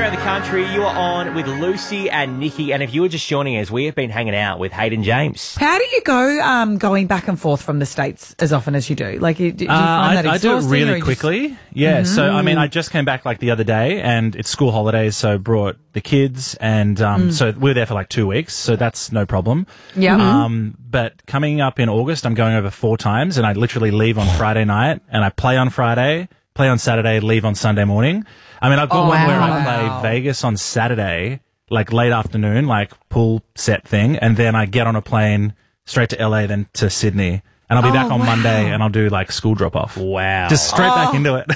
around the country. You are on with Lucy and Nikki, and if you were just joining us, we have been hanging out with Hayden James. How do you go going back and forth from the States as often as you do? Like, do you find that I do it exhausting, really quickly. Yeah. So, I mean, I just came back like the other day and it's school holidays. So brought the kids and, so we were there for like 2 weeks. So that's no problem. Yeah. But coming up in August, I'm going over 4 times and I literally leave on Friday night and I play on Friday, play on Saturday, leave on Sunday morning. I mean, I've got one where I play Vegas on Saturday, like late afternoon, like pool set thing. And then I get on a plane straight to LA, then to Sydney. And I'll be back on Monday and I'll do like school drop off. Wow. Just straight back into it.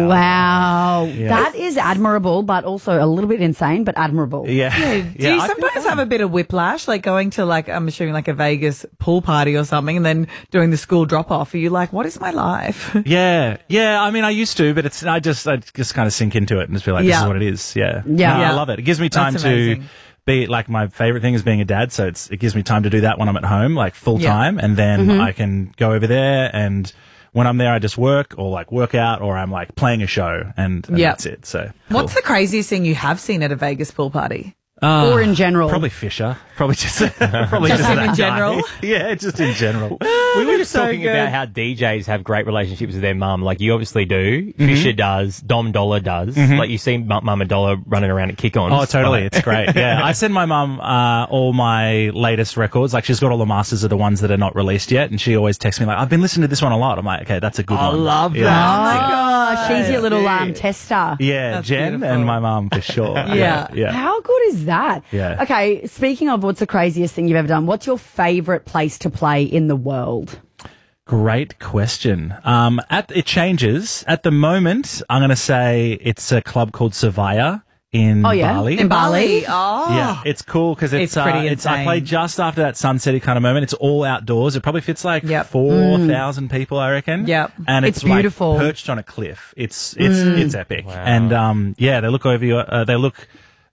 Wow. Yeah. That is admirable, but also a little bit insane, but admirable. Yeah. Do you sometimes have a bit of whiplash, like going to like, I'm assuming like a Vegas pool party or something and then doing the school drop off? Are you like, what is my life? Yeah. I mean, I used to, but I just kind of sink into it and just be like, this is what it is. Yeah. Yeah. No, I love it. It gives me time to be like, my favorite thing is being a dad. So it gives me time to do that when I'm at home, like full time. And then I can go over there and when I'm there, I just work or like work out or I'm like playing a show and that's it. So What's the craziest thing you have seen at a Vegas pool party? Or in general. Probably Fisher. Probably just Just him that in general? guy. Yeah, just in general. We were just talking about how DJs have great relationships with their mum. Like you obviously do. Fisher does. Dom Dollar does. Like you see Mum and Dollar running around at kick-ons. Oh, totally. It's great. Yeah. I send my mum all my latest records. Like she's got all the masters of the ones that are not released yet. And she always texts me like, I've been listening to this one a lot. I'm like, okay, that's a good one. I love that. Oh, my gosh. She's your little tester. Yeah, That's Jen beautiful. and my mum for sure. Yeah. How good is that? Yeah. Okay, speaking of what's the craziest thing you've ever done, what's your favourite place to play in the world? Great question. It changes. At the moment, I'm going to say it's a club called Surveyor in Bali. In Bali? Oh. Yeah, it's cool because It's pretty insane. I play just after that sunsetty kind of moment. It's all outdoors. It probably fits like 4,000 people, I reckon. Yep. And It's it's like beautiful. perched on a cliff. It's epic. Wow. And they look over you. They look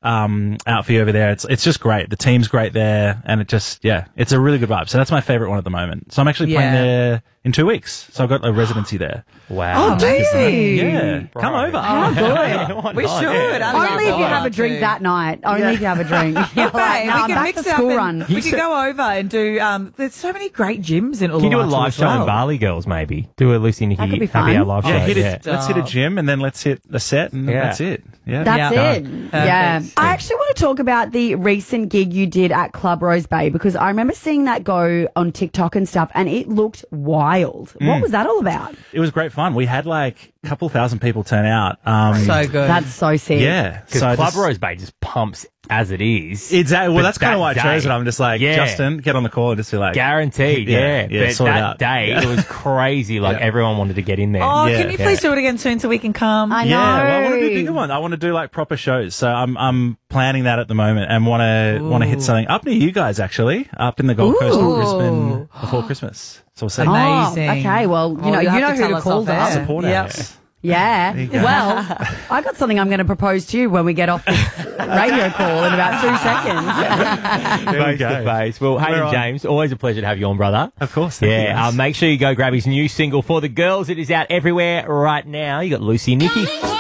out for you over there. It's just great. The team's great there, and it's a really good vibe. So that's my favorite one at the moment. So I'm actually playing there in 2 weeks. So I've got a residency there. Wow. Oh, do you? Yeah, come over. How good. We should. Only if you have a drink that night. Only if you have a drink. You're like, Right, no, we I'm can back mix to it up school and run. we can go over and do, there's so many great gyms in Uluwatu. Can you do a live as show well. in Bali, girls, maybe? Do a Lucy and That could Nikki be fun. happy hour live show. Yeah, let's hit a gym and then let's hit a set and Yeah. that's it. Yeah. That's Yeah. it. Perfect. Yeah. I actually want to talk about the recent gig you did at Club Rose Bay because I remember seeing that go on TikTok and stuff and it looked wild. What was that all about? It was great fun. We had like a couple thousand people turn out. So good. That's so sick. Yeah. Because So Club Rose Bay just pumps as it is. Exactly. Well, But that's kind of why I that chose day- it. I'm just like, Yeah. Justin, get on the call and just be like, Guaranteed, Yeah, But sort it that out. day, Yeah. it was crazy. Like, everyone wanted to get in there. Oh, Yeah. can you please do it again soon so we can come? I know. Yeah, well, I want to do bigger ones. I want to do like proper shows. So I'm planning that at the moment and want to hit something up near you guys actually, up in the Gold Coast in Brisbane before Christmas. So we'll see. Amazing. Oh, okay, well, you know you'll have who tell to us call off there. air. Support Yep. us. Yeah. you go. Well, I got something I'm going to propose to you when we get off this radio call in about 2 seconds. Face to face. Well, Hayden on. James, always a pleasure to have you on, brother. Of course. Thank you, Yeah, guys. make sure you go grab his new single for the girls. It is out everywhere right now. You got Lucy and Nikki.